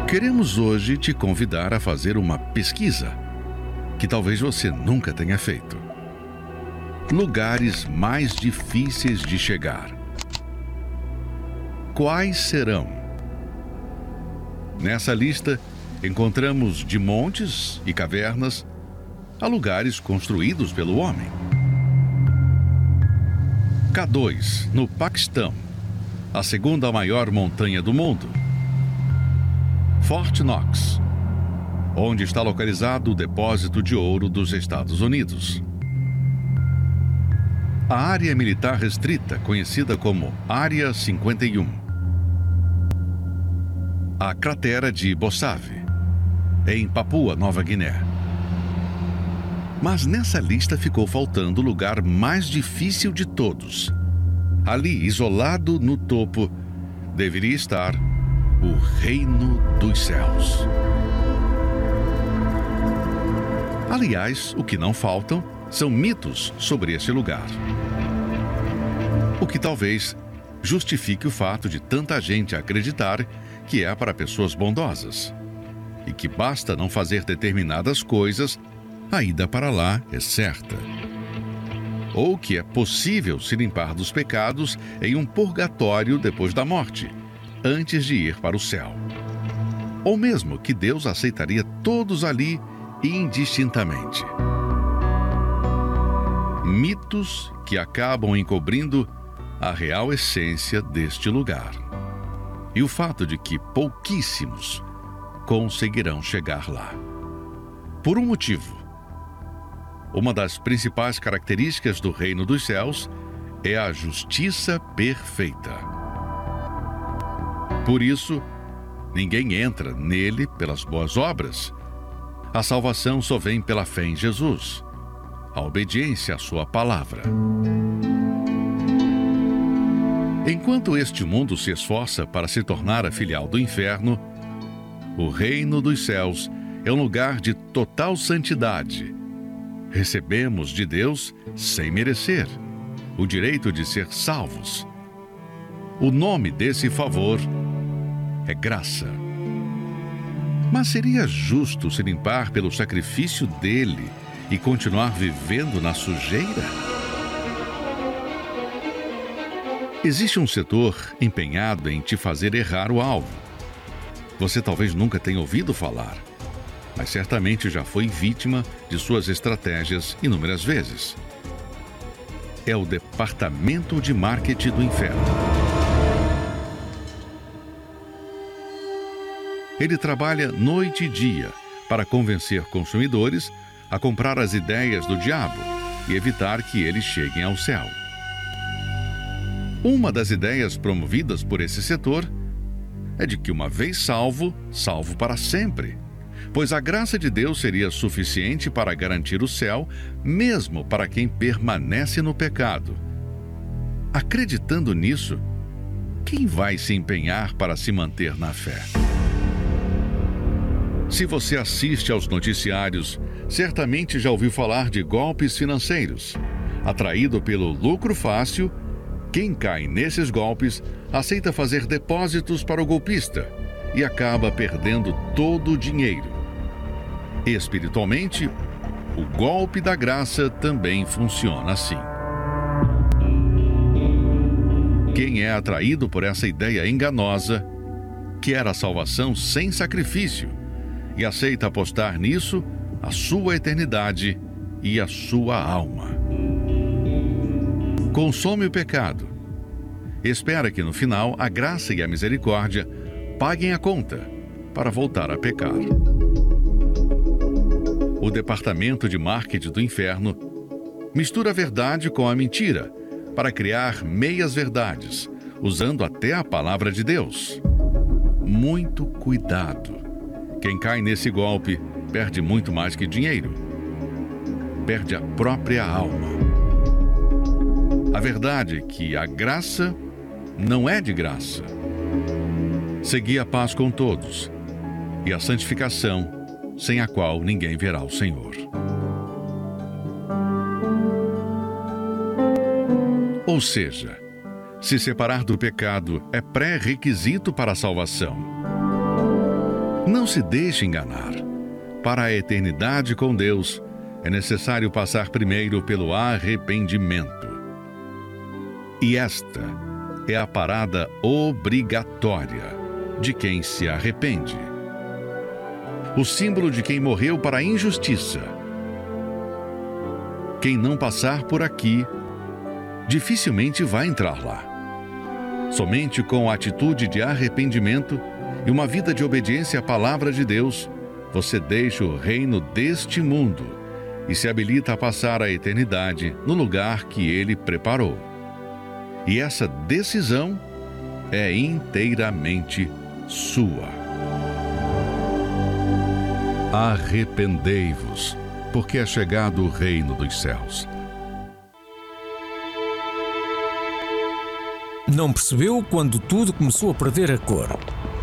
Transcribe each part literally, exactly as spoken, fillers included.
Queremos hoje te convidar a fazer uma pesquisa que talvez você nunca tenha feito. Lugares mais difíceis de chegar. Quais serão? Nessa lista, encontramos de montes e cavernas a lugares construídos pelo homem. K dois, no Paquistão, a segunda maior montanha do mundo. Fort Knox, onde está localizado o depósito de ouro dos Estados Unidos. A área militar restrita, conhecida como Área cinquenta e um. A cratera de Bossave, em Papua Nova Guiné. Mas nessa lista ficou faltando o lugar mais difícil de todos. Ali, isolado no topo, deveria estar o Reino dos Céus. Aliás, o que não faltam são mitos sobre esse lugar. O que talvez justifique o fato de tanta gente acreditar que é para pessoas bondosas e que basta não fazer determinadas coisas, a ida para lá é certa. Ou que é possível se limpar dos pecados em um purgatório depois da morte, antes de ir para o céu. Ou mesmo que Deus aceitaria todos ali indistintamente. Mitos que acabam encobrindo a real essência deste lugar. E o fato de que pouquíssimos conseguirão chegar lá. Por um motivo. Uma das principais características do Reino dos Céus é a justiça perfeita. Por isso, ninguém entra nele pelas boas obras. A salvação só vem pela fé em Jesus, a obediência à sua palavra. Enquanto este mundo se esforça para se tornar a filial do inferno, o Reino dos Céus é um lugar de total santidade. Recebemos de Deus, sem merecer, o direito de ser salvos. O nome desse favor é graça. Mas seria justo se limpar pelo sacrifício dele e continuar vivendo na sujeira? Existe um setor empenhado em te fazer errar o alvo. Você talvez nunca tenha ouvido falar, mas certamente já foi vítima de suas estratégias inúmeras vezes. É o Departamento de Marketing do Inferno. Ele trabalha noite e dia para convencer consumidores a comprar as ideias do diabo e evitar que eles cheguem ao céu. Uma das ideias promovidas por esse setor é de que uma vez salvo, salvo para sempre, pois a graça de Deus seria suficiente para garantir o céu, mesmo para quem permanece no pecado. Acreditando nisso, quem vai se empenhar para se manter na fé? Se você assiste aos noticiários, certamente já ouviu falar de golpes financeiros. Atraído pelo lucro fácil, quem cai nesses golpes aceita fazer depósitos para o golpista e acaba perdendo todo o dinheiro. Espiritualmente, o golpe da graça também funciona assim. Quem é atraído por essa ideia enganosa, quer a salvação sem sacrifício e aceita apostar nisso a sua eternidade e a sua alma. Consome o pecado. Espera que no final a graça e a misericórdia paguem a conta para voltar a pecar. O Departamento de Marketing do Inferno mistura a verdade com a mentira para criar meias-verdades, usando até a palavra de Deus. Muito cuidado. Quem cai nesse golpe perde muito mais que dinheiro. Perde a própria alma. A verdade é que a graça não é de graça. Segui a paz com todos e a santificação, sem a qual ninguém verá o Senhor. Ou seja, se separar do pecado é pré-requisito para a salvação. Não se deixe enganar. Para a eternidade com Deus, é necessário passar primeiro pelo arrependimento. E esta é a parada obrigatória de quem se arrepende. O símbolo de quem morreu para a injustiça. Quem não passar por aqui, dificilmente vai entrar lá. Somente com a atitude de arrependimento e uma vida de obediência à palavra de Deus, você deixa o reino deste mundo e se habilita a passar a eternidade no lugar que Ele preparou. E essa decisão é inteiramente sua. Arrependei-vos, porque é chegado o reino dos céus. Não percebeu quando tudo começou a perder a cor.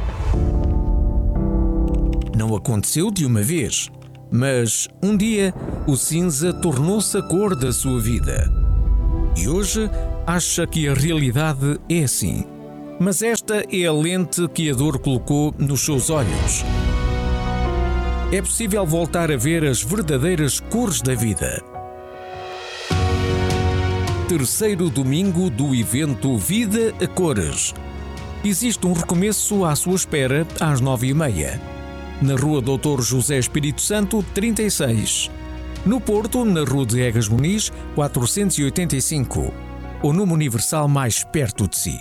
Não aconteceu de uma vez, mas um dia o cinza tornou-se a cor da sua vida. E hoje acha que a realidade é assim. Mas esta é a lente que a dor colocou nos seus olhos. É possível voltar a ver as verdadeiras cores da vida. Terceiro domingo do evento Vida a Cores. Existe um recomeço à sua espera às nove e meia. Na Rua doutor José Espírito Santo, trinta e seis. No Porto, na Rua de Egas Muniz, quatrocentos e oitenta e cinco. O número universal mais perto de si.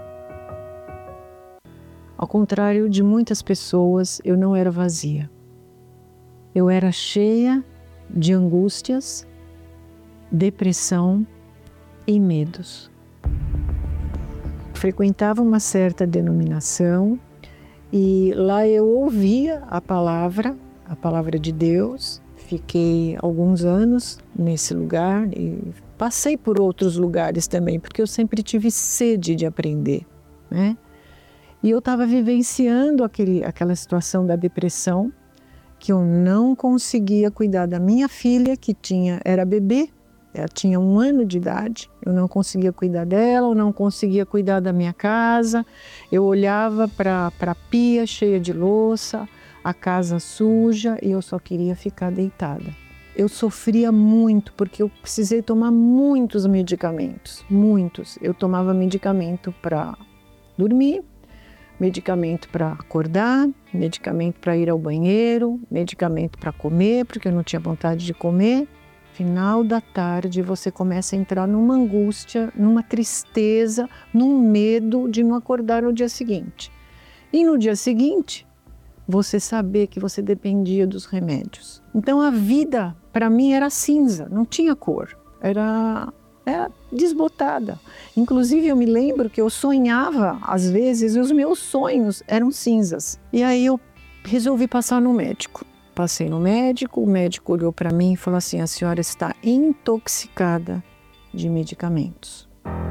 Ao contrário de muitas pessoas, eu não era vazia. Eu era cheia de angústias, depressão e medos. Frequentava uma certa denominação e lá eu ouvia a palavra, a palavra de Deus. Fiquei alguns anos nesse lugar e passei por outros lugares também, porque eu sempre tive sede de aprender, né? E eu estava vivenciando aquele, aquela situação da depressão, que eu não conseguia cuidar da minha filha, que tinha, era bebê, ela tinha um ano de idade, eu não conseguia cuidar dela, eu não conseguia cuidar da minha casa, eu olhava para a pia cheia de louça, a casa suja, e eu só queria ficar deitada. Eu sofria muito, porque eu precisei tomar muitos medicamentos, muitos. Eu tomava medicamento para dormir, medicamento para acordar, medicamento para ir ao banheiro, medicamento para comer, porque eu não tinha vontade de comer. Final da tarde, você começa a entrar numa angústia, numa tristeza, num medo de não acordar no dia seguinte. E no dia seguinte, você saber que você dependia dos remédios. Então a vida, para mim, era cinza, não tinha cor, era, era desbotada. Inclusive eu me lembro que eu sonhava, às vezes, e os meus sonhos eram cinzas. E aí eu resolvi passar no médico. Passei no médico, o médico olhou para mim e falou assim: a senhora está intoxicada de medicamentos.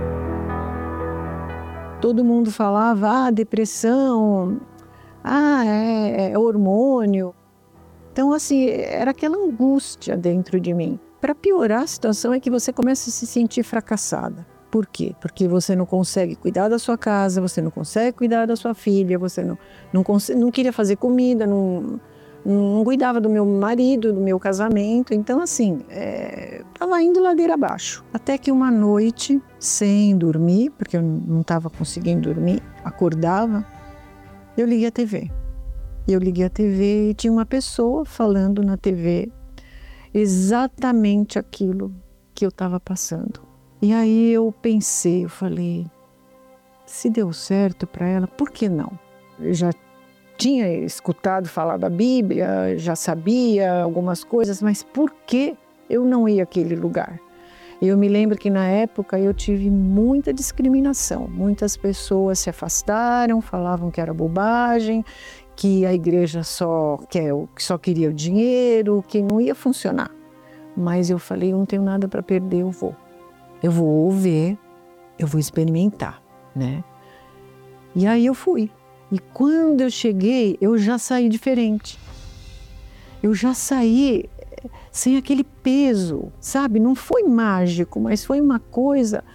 Todo mundo falava, ah, depressão, ah, é, é hormônio. Então, assim, era aquela angústia dentro de mim. Para piorar a situação é que você começa a se sentir fracassada. Por quê? Porque você não consegue cuidar da sua casa, você não consegue cuidar da sua filha, você não, não, consegue, não queria fazer comida, não... não cuidava do meu marido, do meu casamento. Então, assim, estava é, indo ladeira abaixo. Até que uma noite, sem dormir, porque eu não estava conseguindo dormir, acordava, eu liguei a T V. Eu liguei a T V e tinha uma pessoa falando na T V exatamente aquilo que eu estava passando. E aí eu pensei, eu falei, se deu certo para ela, por que não? Eu já tinha escutado falar da Bíblia, já sabia algumas coisas, mas por que eu não ia àquele lugar? Eu me lembro que na época eu tive muita discriminação, muitas pessoas se afastaram, falavam que era bobagem, que a igreja só, quer, que só queria o dinheiro, que não ia funcionar. Mas eu falei, eu não tenho nada para perder, eu vou. Eu vou ver, eu vou experimentar, né? E aí eu fui. E quando eu cheguei, eu já saí diferente. Eu já saí sem aquele peso, sabe? Não foi mágico, mas foi uma coisa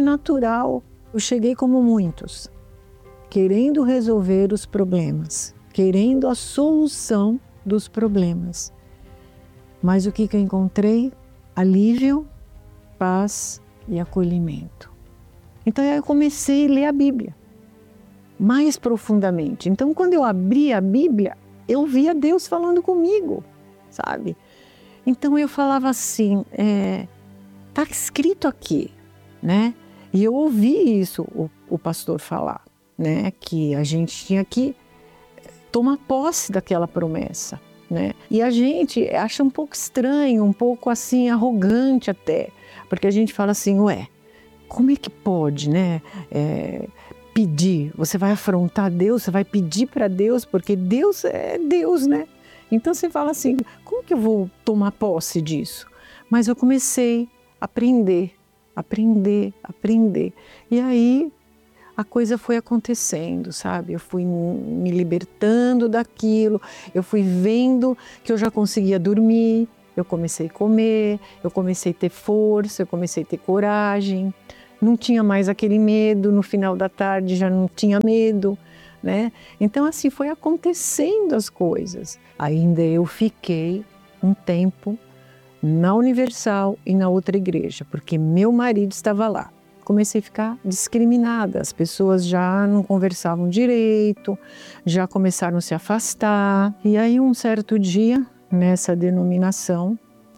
sobrenatural. Eu cheguei como muitos, querendo resolver os problemas, querendo a solução dos problemas. Mas o que, que eu encontrei? Alívio, paz e acolhimento. Então eu comecei a ler a Bíblia mais profundamente. Então quando eu abri a Bíblia, eu via Deus falando comigo, sabe? Então eu falava assim, é, tá escrito aqui, né? E eu ouvi isso, o, o pastor falar, né? Que a gente tinha que tomar posse daquela promessa, né? E a gente acha um pouco estranho, um pouco assim, arrogante até, porque a gente fala assim, ué, como é que pode, né? É, pedir, você vai afrontar Deus, você vai pedir para Deus, porque Deus é Deus, né? Então você fala assim, como que eu vou tomar posse disso? Mas eu comecei a aprender, aprender, aprender. E aí a coisa foi acontecendo, sabe? Eu fui me libertando daquilo, eu fui vendo que eu já conseguia dormir, eu comecei a comer, eu comecei a ter força, eu comecei a ter coragem. Não tinha mais aquele medo, no final da tarde já não tinha medo, né? Então assim foi acontecendo as coisas. Ainda eu fiquei um tempo na Universal e na outra igreja, porque meu marido estava lá. Comecei a ficar discriminada, as pessoas já não conversavam direito, já começaram a se afastar. E aí um certo dia, nessa denominação,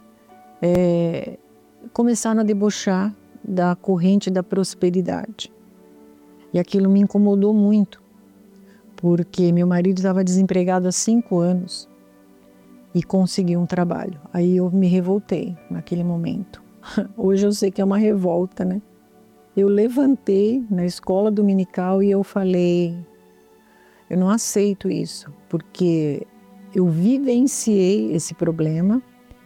é, começaram a debochar da corrente da prosperidade. E aquilo me incomodou muito, porque meu marido estava desempregado há cinco anos e conseguiu um trabalho. Aí eu me revoltei naquele momento. Hoje eu sei que é uma revolta, né? Eu levantei na escola dominical e eu falei, eu não aceito isso, porque eu vivenciei esse problema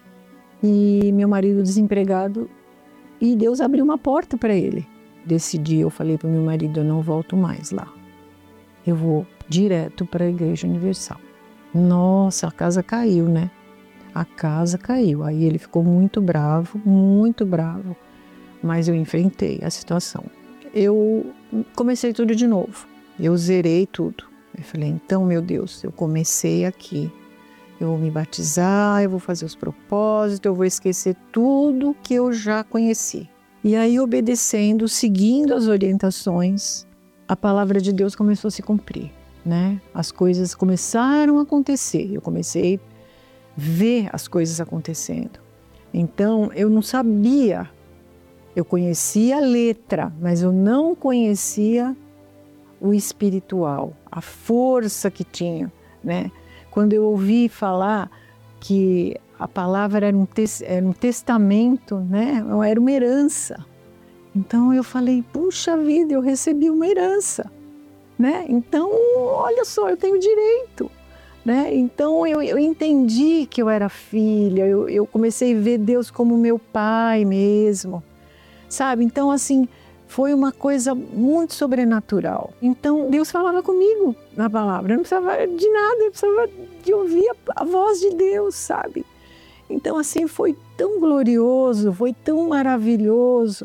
e meu marido desempregado, e Deus abriu uma porta para ele. Decidi, eu falei para o meu marido, eu não volto mais lá. Eu vou direto para a Igreja Universal. Nossa, a casa caiu, né? A casa caiu. Aí ele ficou muito bravo, muito bravo. Mas eu enfrentei a situação. Eu comecei tudo de novo. Eu zerei tudo. Eu falei, então, meu Deus, eu comecei aqui. Eu vou me batizar, eu vou fazer os propósitos, eu vou esquecer tudo que eu já conheci. E aí, obedecendo, seguindo as orientações, a palavra de Deus começou a se cumprir, né? As coisas começaram a acontecer. Eu comecei a ver as coisas acontecendo. Então, eu não sabia. Eu conhecia a letra, mas eu não conhecia o espiritual, a força que tinha, né? Quando eu ouvi falar que a palavra era um, tes, era um testamento, né? Era uma herança. Então eu falei, puxa vida, eu recebi uma herança, né? Então, olha só, eu tenho direito, né? Então eu, eu entendi que eu era filha, eu, eu comecei a ver Deus como meu pai mesmo, sabe? Então assim, foi uma coisa muito sobrenatural. Então Deus falava comigo na palavra, eu não precisava de nada, eu precisava de ouvir a, a voz de Deus, sabe? Então assim, foi tão glorioso, foi tão maravilhoso.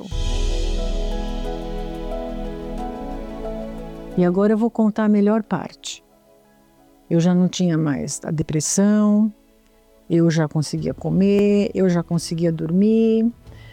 E agora eu vou contar a melhor parte. Eu já não tinha mais a depressão, eu já conseguia comer, eu já conseguia dormir,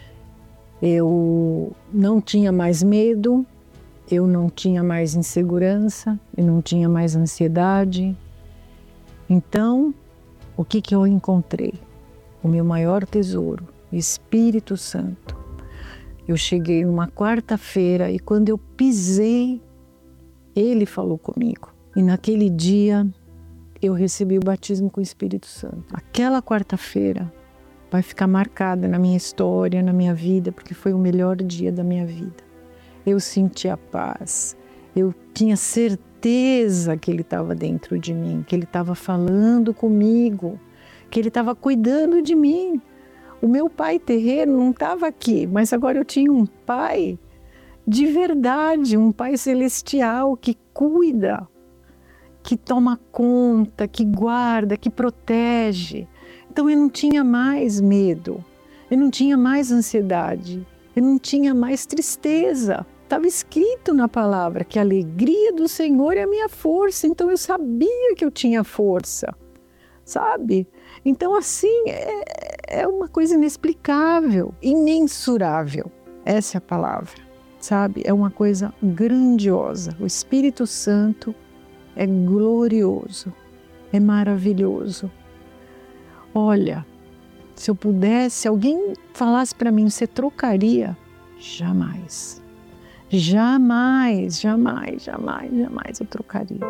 eu não tinha mais medo, eu não tinha mais insegurança, eu não tinha mais ansiedade. Então, o que que eu encontrei? O meu maior tesouro, o Espírito Santo. Eu cheguei numa quarta-feira e quando eu pisei, Ele falou comigo. E naquele dia, eu recebi o batismo com o Espírito Santo. Aquela quarta-feira vai ficar marcada na minha história, na minha vida, porque foi o melhor dia da minha vida. Eu senti a paz, eu tinha certeza que Ele estava dentro de mim, que Ele estava falando comigo, que Ele estava cuidando de mim. O meu pai terreno não estava aqui, mas agora eu tinha um pai de verdade, um pai celestial que cuida, que toma conta, que guarda, que protege. Então eu não tinha mais medo, eu não tinha mais ansiedade, eu não tinha mais tristeza, Estava escrito na palavra que a alegria do Senhor é a minha força, então eu sabia que eu tinha força, sabe? Então assim, é, é uma coisa inexplicável, imensurável, essa é a palavra, sabe? É uma coisa grandiosa, o Espírito Santo é glorioso, é maravilhoso. Olha, se eu pudesse, alguém falasse para mim, você trocaria? Jamais. Jamais, jamais, jamais, jamais eu trocaria.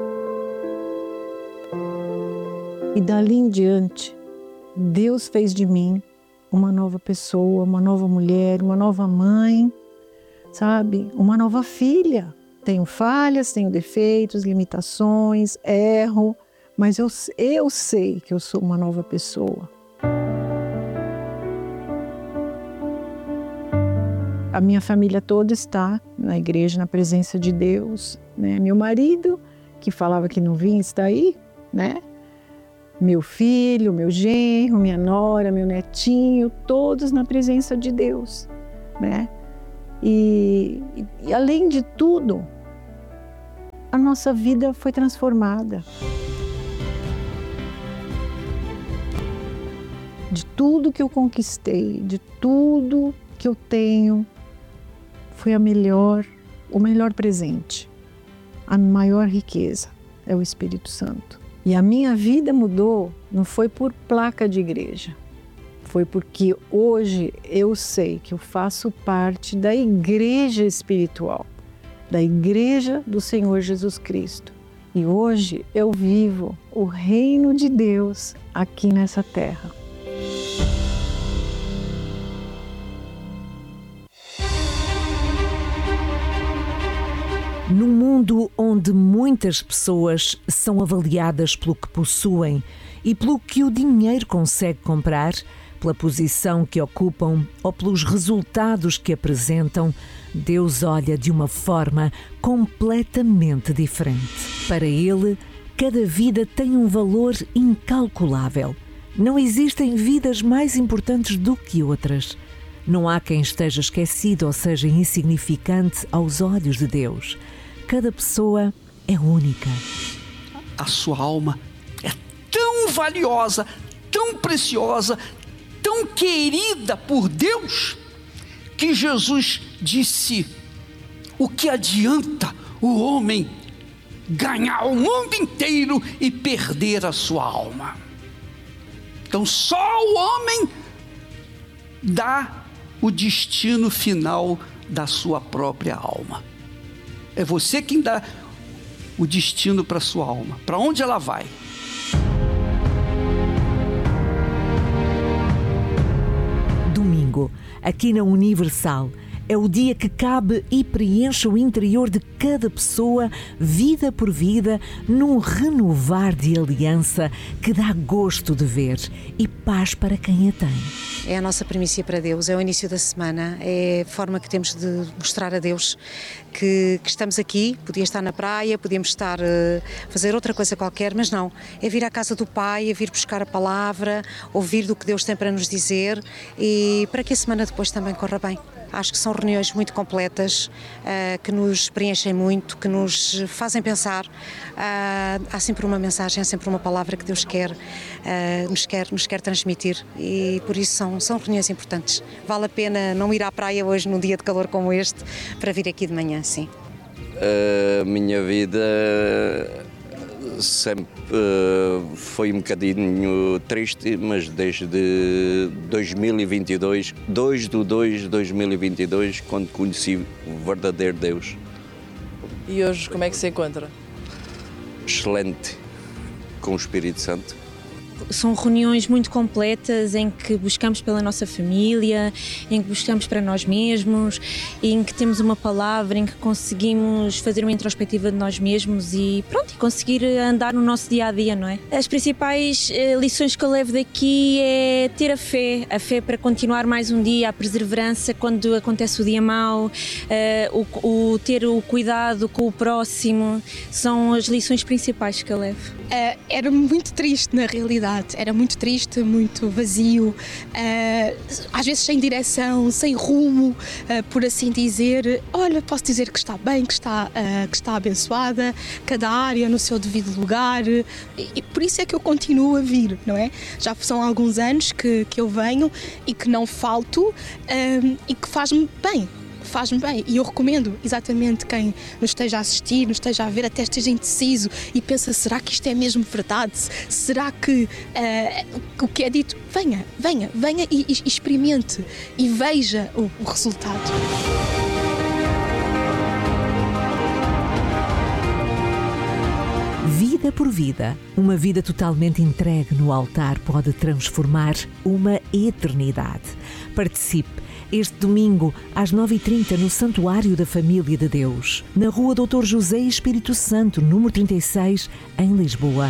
E dali em diante, Deus fez de mim uma nova pessoa, uma nova mulher, uma nova mãe, sabe? Uma nova filha. Tenho falhas, tenho defeitos, limitações, erro, mas eu, eu sei que eu sou uma nova pessoa. A minha família toda está na igreja, na presença de Deus, né? Meu marido, que falava que não vinha, está aí, né? Meu filho, meu genro, minha nora, meu netinho, todos na presença de Deus, né? E, e, e além de tudo, a nossa vida foi transformada. De tudo que eu conquistei, de tudo que eu tenho, foi a melhor, o melhor presente, a maior riqueza é o Espírito Santo. E a minha vida mudou, não foi por placa de igreja, foi porque hoje eu sei que eu faço parte da igreja espiritual, da igreja do Senhor Jesus Cristo. E hoje eu vivo o reino de Deus aqui nessa terra. Num mundo onde muitas pessoas são avaliadas pelo que possuem e pelo que o dinheiro consegue comprar, pela posição que ocupam ou pelos resultados que apresentam, Deus olha de uma forma completamente diferente. Para Ele, cada vida tem um valor incalculável. Não existem vidas mais importantes do que outras. Não há quem esteja esquecido ou seja insignificante aos olhos de Deus. Cada pessoa é única. A sua alma é tão valiosa, tão preciosa, tão querida por Deus, que Jesus disse: o que adianta o homem ganhar o mundo inteiro e perder a sua alma? Então só o homem dá o destino final da sua própria alma. É você quem dá o destino para a sua alma. Para onde ela vai? Domingo, aqui na Universal, é o dia que cabe e preenche o interior de cada pessoa, vida por vida, num renovar de aliança que dá gosto de ver e paz para quem a tem. É a nossa primícia para Deus, é o início da semana, é a forma que temos de mostrar a Deus que, que estamos aqui. Podia estar na praia, podíamos estar a uh, fazer outra coisa qualquer, mas não, é vir à casa do Pai, é vir buscar a palavra, ouvir do que Deus tem para nos dizer e para que a semana depois também corra bem. Acho que são reuniões muito completas, uh, que nos preenchem muito, que nos fazem pensar. Uh, há sempre uma mensagem, há sempre uma palavra que Deus quer, uh, nos quer, nos quer transmitir e por isso são, são reuniões importantes. Vale a pena não ir à praia hoje num dia de calor como este para vir aqui de manhã, sim. A minha vida sempre uh, foi um bocadinho triste, mas desde dois mil e vinte e dois, dois de dois de dois mil e vinte e dois, quando conheci o verdadeiro Deus. E hoje como é que se encontra? Excelente, com o Espírito Santo. São reuniões muito completas em que buscamos pela nossa família, em que buscamos para nós mesmos, em que temos uma palavra, em que conseguimos fazer uma introspectiva de nós mesmos e pronto, e conseguir andar no nosso dia-a-dia, não é? As principais eh, lições que eu levo daqui é ter a fé, a fé para continuar mais um dia, a perseverança quando acontece o dia mau, eh, o, o ter o cuidado com o próximo, são as lições principais que eu levo. Uh, era muito triste na realidade. verdade. Era muito triste, muito vazio, uh, às vezes sem direção, sem rumo, uh, por assim dizer. Olha, posso dizer que está bem, que está, uh, que está abençoada, cada área no seu devido lugar, e, e por isso é que eu continuo a vir, não é? Já são alguns anos que, que eu venho e que não falto, uh, e que faz-me bem. Faz-me bem, e eu recomendo exatamente quem nos esteja a assistir, nos esteja a ver, até esteja indeciso e pensa, será que isto é mesmo verdade? Será que uh, o que é dito? Venha, venha, venha e, e experimente e veja o, o resultado. Vida por vida, uma vida totalmente entregue no altar pode transformar uma eternidade. Participe este domingo, às nove e trinta, no Santuário da Família de Deus, na Rua doutor José Espírito Santo, número trinta e seis, em Lisboa.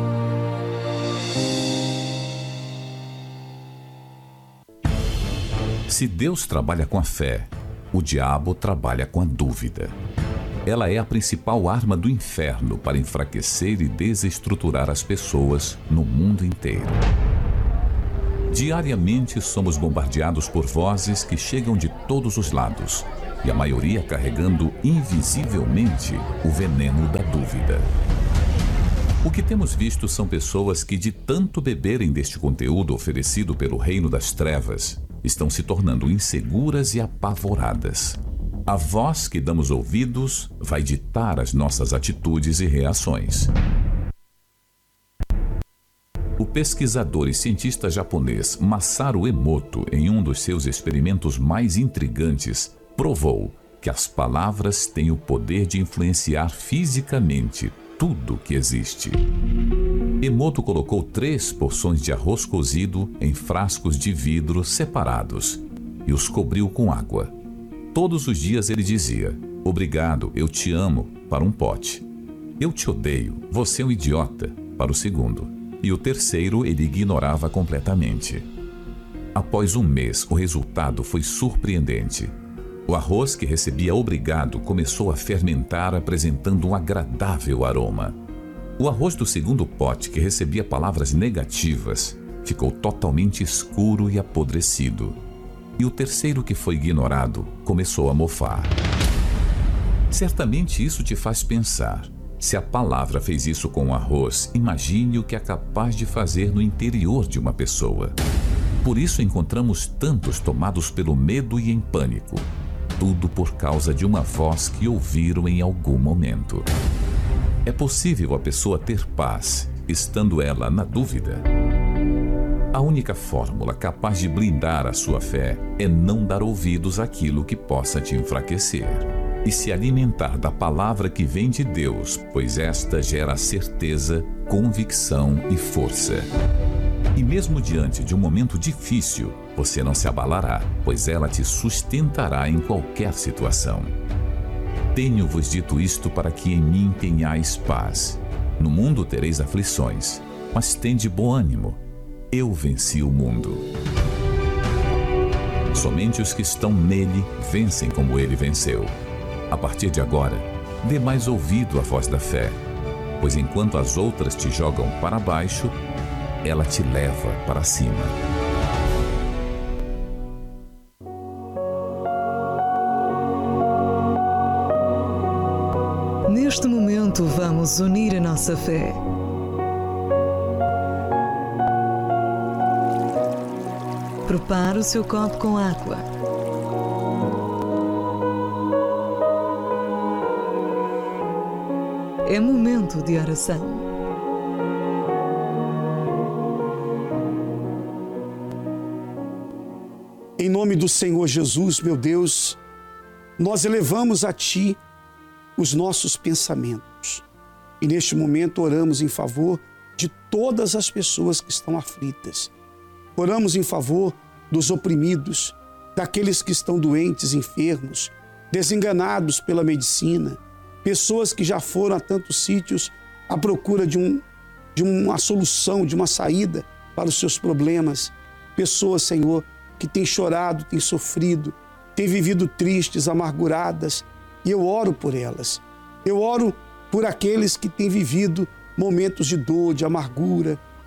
Se Deus trabalha com a fé, o diabo trabalha com a dúvida. Ela é a principal arma do inferno para enfraquecer e desestruturar as pessoas no mundo inteiro. Diariamente somos bombardeados por vozes que chegam de todos os lados, e a maioria carregando invisivelmente o veneno da dúvida. O que temos visto são pessoas que, de tanto beberem deste conteúdo oferecido pelo reino das trevas, estão se tornando inseguras e apavoradas. A voz que damos ouvidos vai ditar as nossas atitudes e reações. O pesquisador e cientista japonês Masaru Emoto, em um dos seus experimentos mais intrigantes, provou que as palavras têm o poder de influenciar fisicamente tudo que existe. Emoto colocou três porções de arroz cozido em frascos de vidro separados e os cobriu com água. Todos os dias ele dizia: "Obrigado, eu te amo", para um pote. "Eu te odeio, você é um idiota", para o segundo. E o terceiro ele ignorava completamente. Após um mês, o resultado foi surpreendente. O arroz que recebia "obrigado" começou a fermentar, apresentando um agradável aroma. O arroz do segundo pote, que recebia palavras negativas, ficou totalmente escuro e apodrecido. E o terceiro, que foi ignorado, começou a mofar. Certamente isso te faz pensar. Se a palavra fez isso com o arroz, imagine o que é capaz de fazer no interior de uma pessoa. Por isso encontramos tantos tomados pelo medo e em pânico. Tudo por causa de uma voz que ouviram em algum momento. É possível a pessoa ter paz, estando ela na dúvida? A única fórmula capaz de blindar a sua fé é não dar ouvidos àquilo que possa te enfraquecer. E se alimentar da palavra que vem de Deus, pois esta gera certeza, convicção e força. E mesmo diante de um momento difícil, você não se abalará, pois ela te sustentará em qualquer situação. Tenho-vos dito isto para que em mim tenhais paz. No mundo tereis aflições, mas tende bom ânimo. Eu venci o mundo. Somente os que estão nele vencem como ele venceu. A partir de agora, dê mais ouvido à voz da fé, pois enquanto as outras te jogam para baixo, ela te leva para cima. Neste momento, vamos unir a nossa fé. Prepare o seu copo com água. É momento de oração. Em nome do Senhor Jesus, meu Deus, nós elevamos a Ti os nossos pensamentos. E neste momento oramos em favor de todas as pessoas que estão aflitas. Oramos em favor dos oprimidos, daqueles que estão doentes, enfermos, desenganados pela medicina, pessoas que já foram a tantos sítios à procura de, um, de uma solução, de uma saída para os seus problemas. Pessoas, Senhor, que têm chorado, têm sofrido, têm vivido tristes, amarguradas, e eu oro por elas. Eu oro por aqueles que têm vivido momentos de dor, de amargura,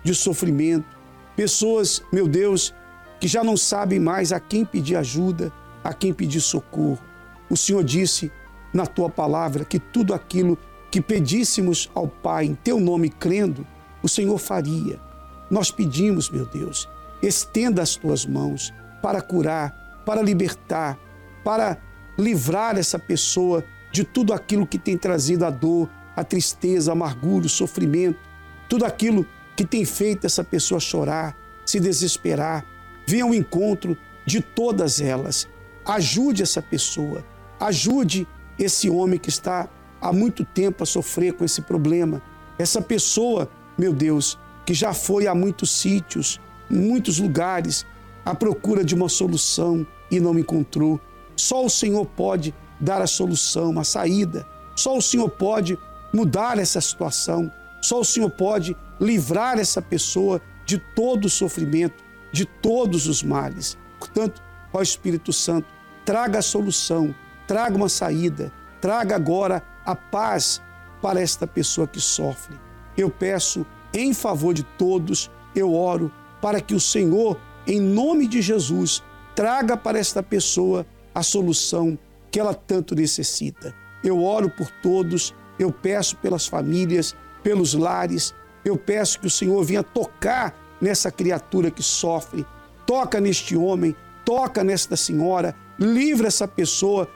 de sofrimento, pessoas, meu Deus, que já não sabem mais a quem pedir ajuda, a quem pedir socorro. O Senhor disse na tua palavra que tudo aquilo que pedíssemos ao Pai em teu nome crendo, o Senhor faria. Nós pedimos, meu Deus, estenda as tuas mãos para curar, para libertar, para livrar essa pessoa de tudo aquilo que tem trazido a dor, a tristeza, a amargura, o sofrimento, tudo aquilo que tem feito essa pessoa chorar, se desesperar. Venha ao encontro de todas elas. Ajude essa pessoa, ajude esse homem que está há muito tempo a sofrer com esse problema. Essa pessoa, meu Deus, que já foi a muitos sítios, em muitos lugares, à procura de uma solução e não encontrou. Só o Senhor pode dar a solução, a saída. Só o Senhor pode mudar essa situação. Só o Senhor pode livrar essa pessoa de todo o sofrimento, de todos os males. Portanto, ó Espírito Santo, traga a solução, traga uma saída, traga agora a paz para esta pessoa que sofre. Eu peço em favor de todos, eu oro para que o Senhor, em nome de Jesus, traga para esta pessoa a solução que ela tanto necessita. Eu oro por todos, eu peço pelas famílias, pelos lares, eu peço que o Senhor venha tocar nessa criatura que sofre, toca neste homem, toca nesta senhora, livra essa pessoa